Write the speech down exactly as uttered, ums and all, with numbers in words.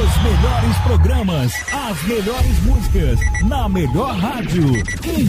Os melhores programas, as melhores músicas, na melhor rádio.